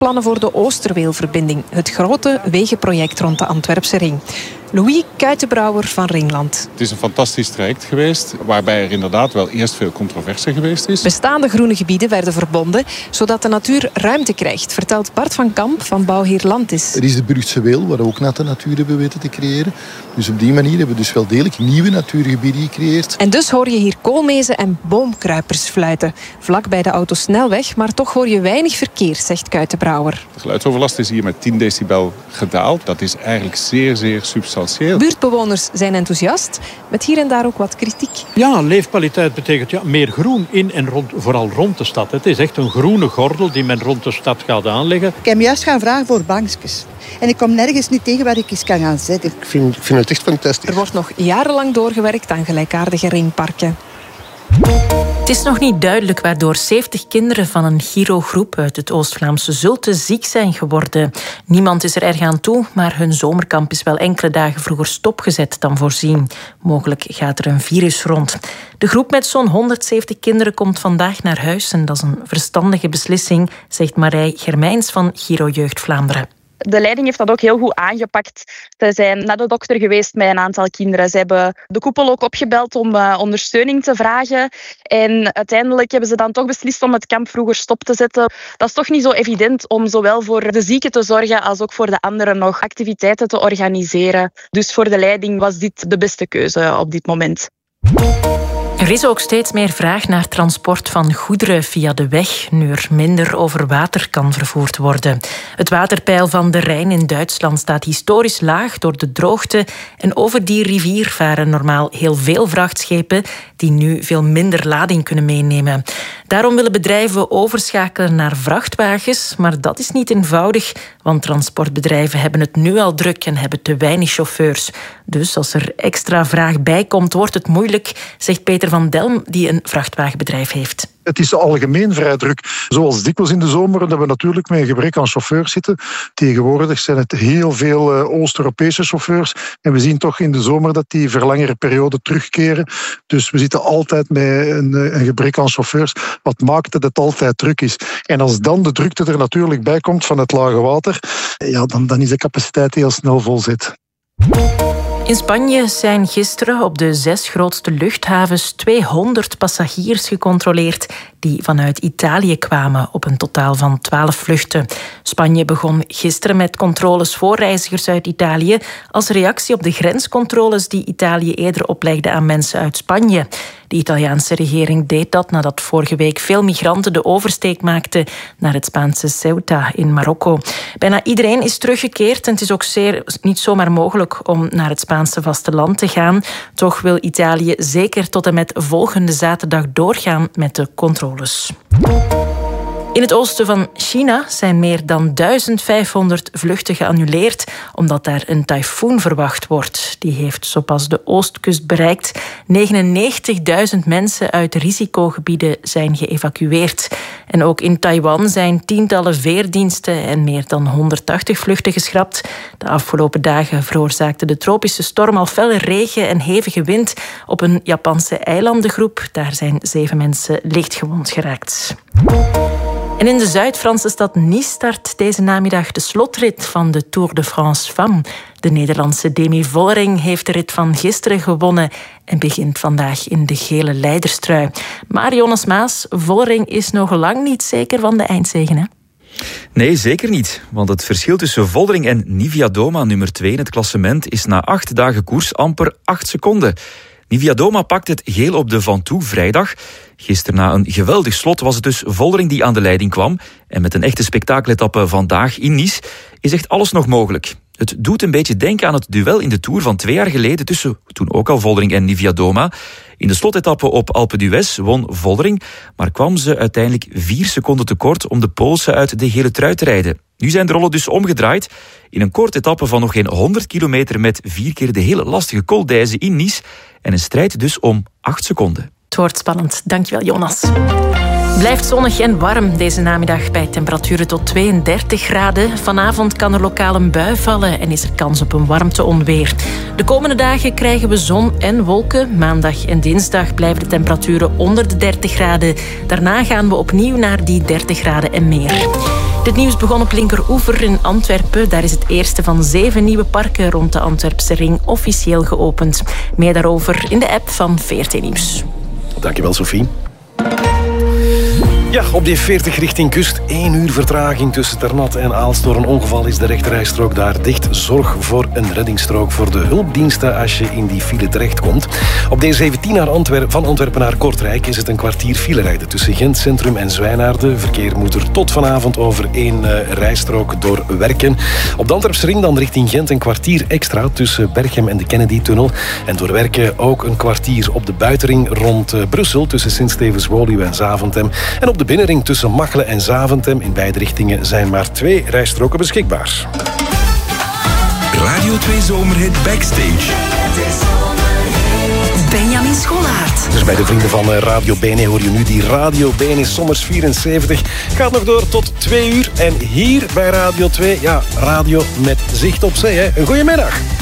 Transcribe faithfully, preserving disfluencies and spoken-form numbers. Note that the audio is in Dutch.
plannen voor de Oosterweelverbinding, het grote wegenproject rond de Antwerpse ring. Louis Kuitenbrouwer van Ringland. Het is een fantastisch traject geweest, waarbij er inderdaad wel eerst veel controverse geweest is. Bestaande groene gebieden werden verbonden, zodat de natuur ruimte krijgt, vertelt Bart van Kamp van Bouwheer Landis. Er is de Brugse Weel, waar we ook natte natuur hebben weten te creëren. Dus op die manier hebben we dus wel degelijk nieuwe natuurgebieden gecreëerd. En dus hoor je hier koolmezen en boomkruipers fluiten. Vlak bij de autosnelweg, maar toch hoor je weinig verkeer, zegt Kuitenbrouwer. De geluidsoverlast is hier met tien decibel gedaald. Dat is eigenlijk zeer, zeer substantieel. Buurtbewoners zijn enthousiast, met hier en daar ook wat kritiek. Ja, leefkwaliteit betekent ja, meer groen in en rond, vooral rond de stad. Het is echt een groene gordel die men rond de stad gaat aanleggen. Ik heb me juist gaan vragen voor bankjes. En ik kom nergens niet tegen waar ik eens kan gaan zitten. Ik vind, ik vind het echt fantastisch. Er wordt nog jarenlang doorgewerkt aan gelijkaardige ringparken. Het is nog niet duidelijk waardoor zeventig kinderen van een Giro-groep uit het Oost-Vlaamse Zulte ziek zijn geworden. Niemand is er erg aan toe, maar hun zomerkamp is wel enkele dagen vroeger stopgezet dan voorzien. Mogelijk gaat er een virus rond. De groep met zo'n honderdzeventig kinderen komt vandaag naar huis en dat is een verstandige beslissing, zegt Marij Germijns van Giro Jeugd Vlaanderen. De leiding heeft dat ook heel goed aangepakt. Ze zijn naar de dokter geweest met een aantal kinderen. Ze hebben de koepel ook opgebeld om uh, ondersteuning te vragen. En uiteindelijk hebben ze dan toch beslist om het kamp vroeger stop te zetten. Dat is toch niet zo evident om zowel voor de zieken te zorgen als ook voor de anderen nog activiteiten te organiseren. Dus voor de leiding was dit de beste keuze op dit moment. Er is ook steeds meer vraag naar transport van goederen via de weg, nu er minder over water kan vervoerd worden. Het waterpeil van de Rijn in Duitsland staat historisch laag door de droogte en over die rivier varen normaal heel veel vrachtschepen die nu veel minder lading kunnen meenemen. Daarom willen bedrijven overschakelen naar vrachtwagens, maar dat is niet eenvoudig, want transportbedrijven hebben het nu al druk en hebben te weinig chauffeurs. Dus als er extra vraag bij komt, wordt het moeilijk, zegt Peter van Delm, die een vrachtwagenbedrijf heeft. Het is algemeen vrij druk. Zoals dikwijls in de zomer dat we natuurlijk met een gebrek aan chauffeurs zitten. Tegenwoordig zijn het heel veel Oost-Europese chauffeurs. En we zien toch in de zomer dat die voor langere periode terugkeren. Dus we zitten altijd met een, een gebrek aan chauffeurs. Wat maakt dat het altijd druk is. En als dan de drukte er natuurlijk bij komt van het lage water, ja, dan, dan is de capaciteit heel snel volzet. In Spanje zijn gisteren op de zes grootste luchthavens tweehonderd passagiers gecontroleerd die vanuit Italië kwamen op een totaal van twaalf vluchten. Spanje begon gisteren met controles voor reizigers uit Italië als reactie op de grenscontroles die Italië eerder oplegde aan mensen uit Spanje. De Italiaanse regering deed dat nadat vorige week veel migranten de oversteek maakten naar het Spaanse Ceuta in Marokko. Bijna iedereen is teruggekeerd en het is ook zeer, niet zomaar mogelijk om naar het Spaanse vasteland te gaan. Toch wil Italië zeker tot en met volgende zaterdag doorgaan met de controles. In het oosten van China zijn meer dan duizendvijfhonderd vluchten geannuleerd omdat daar een tyfoon verwacht wordt. Die heeft zo pas de oostkust bereikt. negenennegentigduizend mensen uit risicogebieden zijn geëvacueerd. En ook in Taiwan zijn tientallen veerdiensten en meer dan honderdtachtig vluchten geschrapt. De afgelopen dagen veroorzaakte de tropische storm al felle regen en hevige wind op een Japanse eilandengroep. Daar zijn zeven mensen lichtgewond geraakt. En in de Zuid-Franse stad Nice start deze namiddag de slotrit van de Tour de France Femmes. De Nederlandse Demi Vollering heeft de rit van gisteren gewonnen en begint vandaag in de gele leiderstrui. Maar Jonas Maas, Vollering is nog lang niet zeker van de eindzege, hè? Nee, zeker niet. Want het verschil tussen Vollering en Niewiadoma, nummer twee in het klassement, is na acht dagen koers amper acht seconden. Niewiadoma pakt het geel op de Ventoux vrijdag. Gisteren na een geweldig slot was het dus Vollering die aan de leiding kwam. En met een echte spektakeletappe vandaag in Nice is echt alles nog mogelijk. Het doet een beetje denken aan het duel in de Tour van twee jaar geleden tussen toen ook al Vollering en Niewiadoma. In de slotetappe op Alpe d'Huez won Vollering, maar kwam ze uiteindelijk vier seconden tekort om de Poolse uit de gele trui te rijden. Nu zijn de rollen dus omgedraaid. In een korte etappe van nog geen honderd kilometer met vier keer de hele lastige Col d'Huez in Nice. En een strijd dus om acht seconden. Het wordt spannend. Dankjewel, Jonas. Blijft zonnig en warm deze namiddag bij temperaturen tot tweeëndertig graden. Vanavond kan er lokaal een bui vallen en is er kans op een warmteonweer. De komende dagen krijgen we zon en wolken. Maandag en dinsdag blijven de temperaturen onder de dertig graden. Daarna gaan we opnieuw naar die dertig graden en meer. Dit nieuws begon op Linkeroever in Antwerpen. Daar is het eerste van zeven nieuwe parken rond de Antwerpse ring officieel geopend. Meer daarover in de app van V R T Nieuws. Dankjewel, Sophie. Ja, op de veertig richting kust. één uur vertraging tussen Ternat en Aalst. Door een ongeval is de rechterrijstrook daar dicht. Zorg voor een reddingsstrook voor de hulpdiensten als je in die file terechtkomt. Op de zeventien naar Antwer- van Antwerpen naar Kortrijk is het een kwartier file rijden tussen Gent Centrum en Zwijnaarden. Verkeer moet er tot vanavond over één uh, rijstrook door Werken. Op de Antwerpse ring dan richting Gent een kwartier extra tussen Berchem en de Kennedy-tunnel. En door Werken ook een kwartier op de buitenring rond uh, Brussel tussen Sint-Stevens-Woluwe en Zaventem. En op de binnenring tussen Machelen en Zaventem in beide richtingen zijn maar twee rijstroken beschikbaar. Radio twee Zomerhit Backstage. Benjamin Schollaert. Dus bij de vrienden van Radio B N E hoor je nu die Radio B N E Sommers vierenzeventig. Gaat nog door tot twee uur. En hier bij Radio twee, ja, radio met zicht op zee. Hè. Een goeiemiddag.